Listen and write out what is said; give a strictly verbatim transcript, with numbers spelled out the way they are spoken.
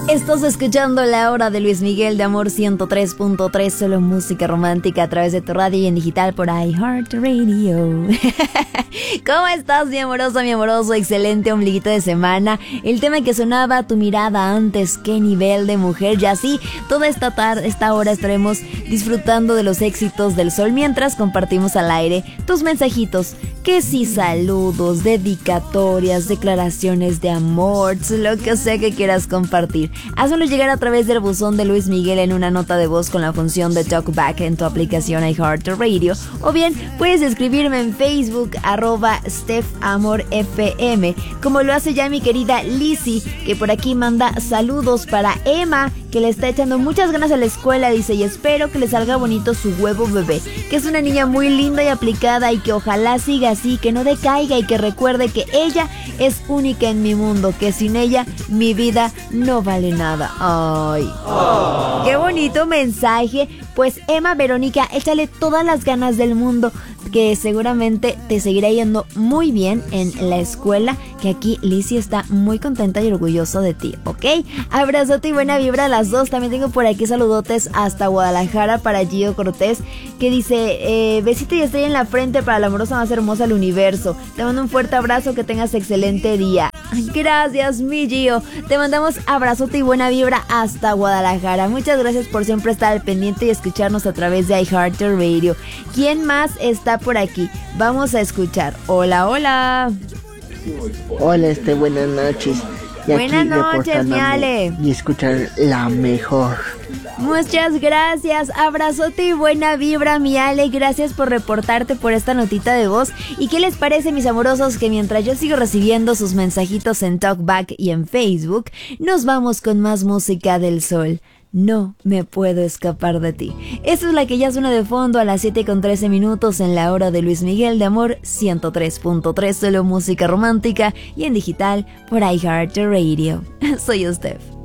Estás escuchando La Hora de Luis Miguel de Amor ciento tres punto tres, solo música romántica a través de tu radio y en digital por iHeartRadio. ¿Cómo estás, mi amorosa, mi amoroso? Excelente ombliguito de semana. El tema que sonaba, tu mirada antes, qué nivel de mujer. Y así, toda esta tarde, esta hora estaremos disfrutando de los éxitos del sol mientras compartimos al aire tus mensajitos. Que si saludos, dedicatorias, declaraciones de amor, lo que sea que quieras compartir. Hazlo llegar a través del buzón de Luis Miguel en una nota de voz con la función de TalkBack en tu aplicación iHeartRadio. O bien, puedes escribirme en Facebook, arroba StephAmorFM, como lo hace ya mi querida Lizzy, que por aquí manda saludos para Emma, que le está echando muchas ganas a la escuela, dice, y espero que le salga bonito su huevo bebé, que es una niña muy linda y aplicada y que ojalá siga así, que no decaiga y que recuerde que ella es única en mi mundo, que sin ella mi vida no vale nada. Ay, oh. Qué bonito mensaje. Pues Emma Verónica, échale todas las ganas del mundo, que seguramente te seguirá yendo muy bien en la escuela, que aquí Lizzy está muy contenta y orgullosa de ti, ¿ok? Abrazote y buena vibra a las dos. También tengo por aquí saludotes hasta Guadalajara para Gio Cortés, que dice, eh, besito y estrella en la frente para la amorosa más hermosa del universo. Te mando un fuerte abrazo, que tengas excelente día. Gracias, mi Gio. Te mandamos abrazote y buena vibra hasta Guadalajara. Muchas gracias por siempre estar al pendiente y escucharnos a través de iHeartRadio. ¿Quién más está por aquí? Vamos a escuchar. Hola, hola. Hola, este, buenas noches. Y buenas noches, mi Ale. Y escuchar la mejor. Muchas gracias, abrazote y buena vibra, mi Ale. Gracias por reportarte por esta notita de voz. ¿Y qué les parece, mis amorosos, que mientras yo sigo recibiendo sus mensajitos en TalkBack y en Facebook, nos vamos con más música del sol? No me puedo escapar de ti. Esa es la que ya suena de fondo a las siete con trece minutos en La Hora de Luis Miguel de Amor ciento tres punto tres, solo música romántica y en digital por iHeartRadio. Soy Steph.